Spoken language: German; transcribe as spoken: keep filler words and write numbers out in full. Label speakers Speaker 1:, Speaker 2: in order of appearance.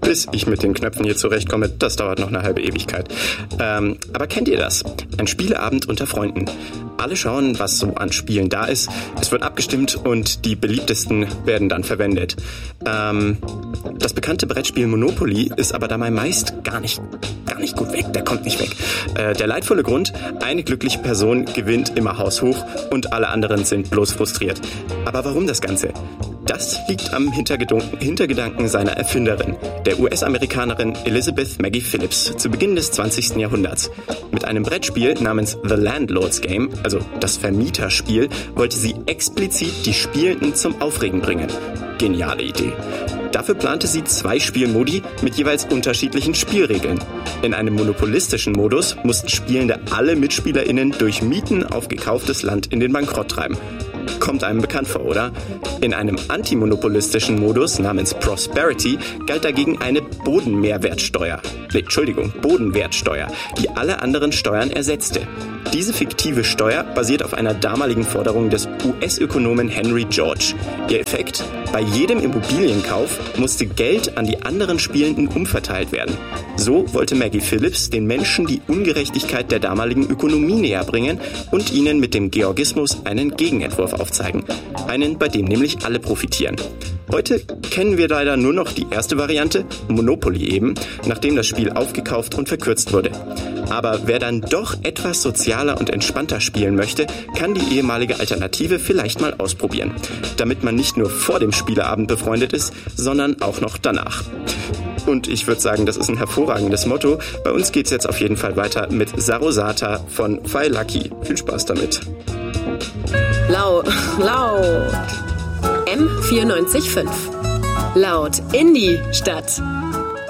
Speaker 1: Bis ich mit den Knöpfen hier zurechtkomme, das dauert noch eine halbe Ewigkeit. Ähm, aber kennt ihr das? Ein Spieleabend unter Freunden. Alle schauen, was so an Spielen da ist. Es wird abgestimmt und die beliebtesten werden dann verwendet. Ähm, das bekannte Brettspiel Monopoly ist aber dabei meist gar nicht, gar nicht gut weg. Der kommt nicht weg. Äh, der leidvolle Grund: eine glückliche Person gewinnt immer haushoch und alle anderen sind bloß frustriert. Aber warum das Ganze? Das liegt am Hintergedanken seiner Erfinderin, der U S-Amerikanerin Elizabeth Maggie Phillips, zu Beginn des zwanzigsten Jahrhunderts. Mit einem Brettspiel namens The Landlord's Game, also das Vermieterspiel, wollte sie explizit die Spielenden zum Aufregen bringen. Geniale Idee. Dafür plante sie zwei Spielmodi mit jeweils unterschiedlichen Spielregeln. In einem monopolistischen Modus mussten Spielende alle MitspielerInnen durch Mieten auf gekauftes Land in den Bankrott treiben. Kommt einem bekannt vor, oder? In einem antimonopolistischen Modus namens Prosperity galt dagegen eine Bodenmehrwertsteuer. Nee, Entschuldigung, Bodenwertsteuer, die alle anderen Steuern ersetzte. Diese fiktive Steuer basiert auf einer damaligen Forderung des U S-Ökonomen Henry George. Ihr Effekt: Bei jedem Immobilienkauf musste Geld an die anderen Spielenden umverteilt werden. So wollte Maggie Phillips den Menschen die Ungerechtigkeit der damaligen Ökonomie näher bringen und ihnen mit dem Georgismus einen Gegenentwurf aufzeigen. Einen, bei dem nämlich alle profitieren. Heute kennen wir leider nur noch die erste Variante, Monopoly eben, nachdem das Spiel aufgekauft und verkürzt wurde. Aber wer dann doch etwas sozialer und entspannter spielen möchte, kann die ehemalige Alternative vielleicht mal ausprobieren. Damit man nicht nur vor dem Spieleabend befreundet ist, sondern auch noch danach. Und ich würde sagen, das ist ein hervorragendes Motto. Bei uns geht's jetzt auf jeden Fall weiter mit Sarosata von Fai Lucky. Viel Spaß damit.
Speaker 2: Lau, laut. M vierundneunzig Komma fünf. Laut in die Stadt.